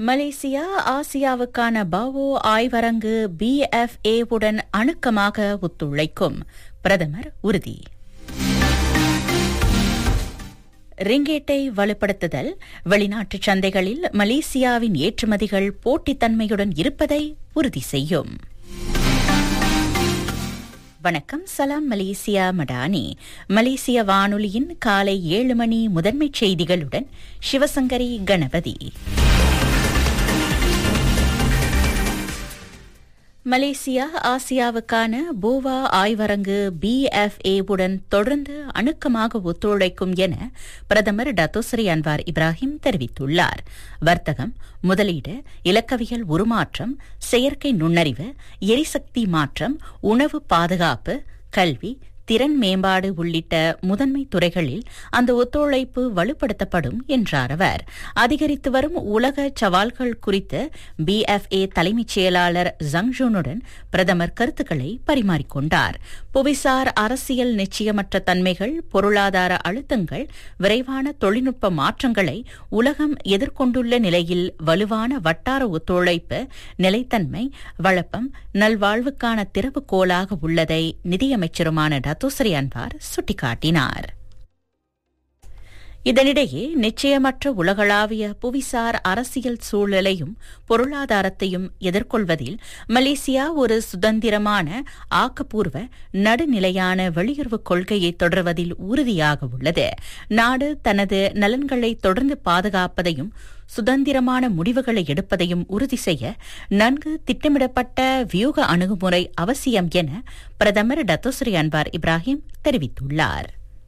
Malaysia ஆசியாவுக்கான பாவோ ஆய்வரங்கு BFA-வுடன் அணுக்கமாக ஒத்துழைக்கும் பிரதமர் உறுதி. ரிங்கேட்டை வலுப்படுத்துதல், வெளிநாட்டு சந்தைகளில் மலேசியாவின் ஏற்றுமதிகள் போட்டித்தன்மையுடன் இருப்பதை உறுதி செய்யும். வணக்கம், சலாம் மலேசியா மடானி. மலேசிய வானொலியின் காலை 7 மணி முதன்மைச் செய்திகளுடன் சிவசங்கரி கணபதி. மலேசியா ஆசியாவுக்கான போவா ஆய்வரங்கு BFA-வுடன் தொடர்ந்து அணுக்கமாக ஒத்துழைக்கும் என பிரதமர் டத்தோஸ்ரீ அன்வார் இப்ராஹிம் தெரிவித்துள்ளார். வர்த்தகம், முதலீடு, இலக்கவியல் உருமாற்றம், செயற்கை நுண்ணறிவு, எரிசக்தி மாற்றம், உணவு பாதுகாப்பு, கல்வி, திறன் மேம்பாடு உள்ளிட்ட முதன்மை துறைகளில் அந்த ஒத்துழைப்பு வலுப்படுத்தப்படும் என்றார் அவர். அதிகரித்து வரும் உலக சவால்கள் குறித்து BFA தலைமைச் செயலாளர் ஜங்ஜூனுடன் பிரதமர் கருத்துக்களை பரிமாறிக்கொண்டார். புவிசார் அரசியல் நிச்சயமற்ற தன்மைகள், பொருளாதார அழுத்தங்கள், விரைவான தொழில்நுட்ப மாற்றங்களை உலகம் எதிர்கொண்டுள்ள நிலையில் வலுவான வட்டார ஒத்துழைப்பு, நிலைத்தன்மை, வளப்பம், நல்வாழ்வுக்கான திறவுகோலாக உள்ளதை நிதியமைச்சருமான டத்தோஸ்ரீ அன்வார் சுட்டிக்காட்டினார். இதனிடையே நிச்சயமற்ற உலகளாவிய புவிசார் அரசியல் சூழலையும் பொருளாதாரத்தையும் எதிர்கொள்வதில் மலேசியா ஒரு சுதந்திரமான, ஆக்கப்பூர்வ, நடுநிலையான வெளியுறவுக் கொள்கையை தொடர்வதில் உறுதியாக உள்ளது. நாடு தனது நலன்களை தொடர்ந்து பாதுகாப்பதையும் சுதந்திரமான முடிவுகளை எடுப்பதையும் உறுதி செய்ய நன்கு திட்டமிடப்பட்ட வியூக அணுகுமுறை அவசியம் என பிரதமர் டத்தோஸ்ரீ அன்வார் இப்ராஹிம் தெரிவித்துள்ளார்.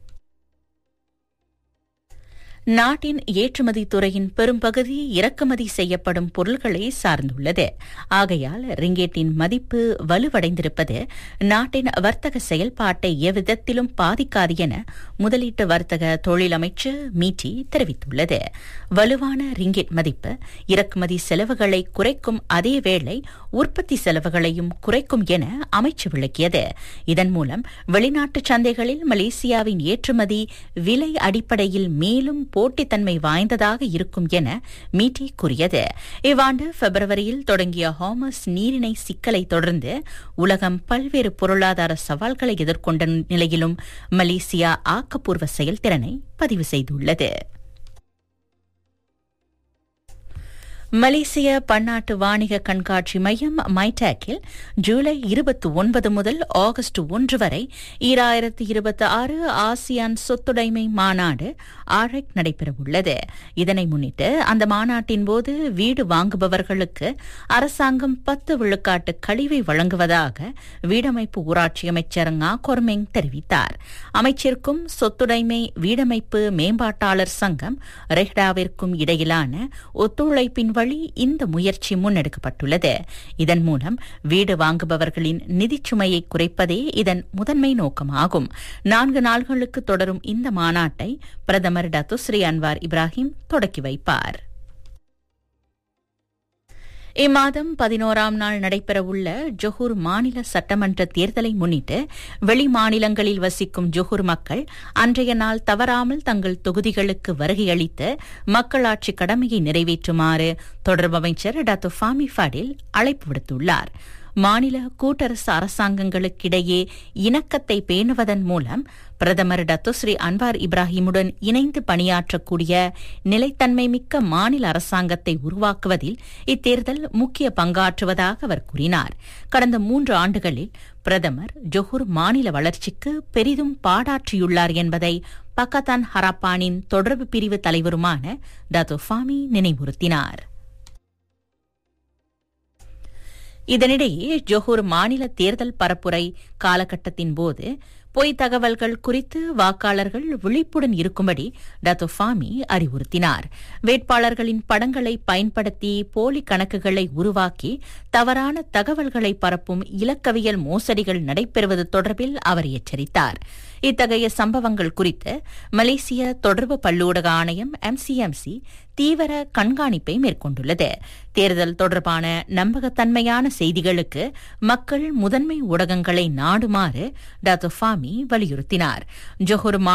நாட்டின் ஏற்றுமதி துறையின் பெரும்பகுதி இறக்குமதி செய்யப்படும் பொருட்களை சார்ந்துள்ளது. ஆகையால் ரிங்கேட்டின் மதிப்பு வலுவடைந்திருப்பது நாட்டின் வர்த்தக செயல்பாட்டை எவ்விதத்திலும் பாதிக்காது என முதலீட்டு வர்த்தக தொழில் அமைச்சர் மீட்டி தெரிவித்துள்ளது. வலுவான ரிங்கேட் மதிப்பு இறக்குமதி செலவுகளை குறைக்கும் அதேவேளை உற்பத்தி செலவுகளையும் குறைக்கும் என அமைச்சு விளக்கியது. இதன் மூலம் வெளிநாட்டு சந்தைகளில் மலேசியாவின் ஏற்றுமதி விலை அடிப்படையில் மேலும் போட்டித்தன்மை வாய்ந்ததாக இருக்கும் என மீட்டி கூறியது. இவ்வாண்டு பிப்ரவரியில் தொடங்கிய ஹார்மஸ் நீரிணை சிக்கலை தொடர்ந்து உலகம் பல்வேறு பொருளாதார சவால்களை எதிர்கொண்ட நிலையிலும் மலேசியா ஆக்கப்பூர்வ செயல்திறனை பதிவு செய்துள்ளது. மலேசிய பன்னாட்டு வாணிக கண்காட்சி மையம் மைடாக்கில் ஜூலை 29 முதல் ஆகஸ்ட் 1 வரை 2026 ஆசியான் சொத்துடைமை மாநாடு ஆரெக் நடைபெறவுள்ளது. இதனை முன்னிட்டு அந்த மாநாட்டின் போது வீடு வாங்குபவர்களுக்கு அரசாங்கம் 10 விழுக்காட்டு கழிவை வழங்குவதாக வீடமைப்பு ஊராட்சி அமைச்சர் கொர்மெங் தெரிவித்தார். அமைச்சிற்கும் சொத்துடைமை வீடமைப்பு மேம்பாட்டாளர் சங்கம் ரெஹ்டாவிற்கும் இடையிலான ஒத்துழைப்பின் வழி இந்த முயற்சி முன்னெடுக்கப்பட்டுள்ளது. இதன் மூலம் வீடு வாங்குபவர்களின் நிதிச்சுமையை குறைப்பதே இதன் முதன்மை நோக்கமாகும். 4 நாள்களுக்கு தொடரும் இந்த மாநாட்டை பிரதமர் டத்தோஸ்ரீ அன்வார் இப்ராஹிம் தொடக்கி வைப்பார். இம்மாதம் 11ஆம் நாள் நடைபெறவுள்ள ஜொஹூர் மாநில சட்டமன்ற தேர்தலை முன்னிட்டு வெளி மாநிலங்களில் வசிக்கும் ஜொஹூர் மக்கள் அன்றைய நாள் தவறாமல் தங்கள் தொகுதிகளுக்கு வருகையளித்து மக்களாட்சி கடமையை நிறைவேற்றுமாறு தொடர்பு அமைச்சர் டாக்டர் ஃபாமி ஃபடில் அழைப்பு விடுத்துள்ளார். மாநில கூட்டரசு அரசாங்கங்களுக்கிடையே இணக்கத்தை பேணுவதன் மூலம் பிரதமர் டத்தோஸ்ரீ அன்வார் இப்ராஹிமுடன் இணைந்து பணியாற்றக்கூடிய நிலைத்தன்மை மிக்க மாநில அரசாங்கத்தை உருவாக்குவதில் இத்தேர்தல் முக்கிய பங்காற்றுவதாக அவர் கூறினார். கடந்த 3 ஆண்டுகளில் பிரதமர் ஜொஹூர் மாநில வளர்ச்சிக்கு பெரிதும் பாடாற்றியுள்ளார் என்பதை பக்கத்தான் ஹராப்பானின் தொடர்பு பிரிவு தலைவருமான டாக்டர் ஃபாமி நினைவுறுத்தினார். இதனிடையே ஜொஹூர் மாநில தேர்தல் பரப்புரை காலகட்டத்தின் போது பொய் தகவல்கள் குறித்து வாக்காளர்கள் விழிப்புடன் இருக்கும்படி டாக்டர் ஃபாமி அறிவுறுத்தினார். வேட்பாளர்களின் படங்களை பயன்படுத்தி போலி கணக்குகளை உருவாக்கி தவறான தகவல்களை பரப்பும் இலக்கவியல் மோசடிகள் நடைபெறுவது தொடர்பில் அவர் எச்சரித்தார். இத்தகைய சம்பவங்கள் குறித்து மலேசிய தொடர்பு பல்லூடக ஆணையம் MCMC தீவிர கண்காணிப்பை மேற்கொண்டுள்ளது. தேர்தல் தொடர்பான நம்பகத்தன்மையான செய்திகளுக்கு மக்கள் முதன்மை ஊடகங்களை நாடுமாறு டாக்டர் ஃபாமி வலியுறுத்தினார். ஜொஹூர்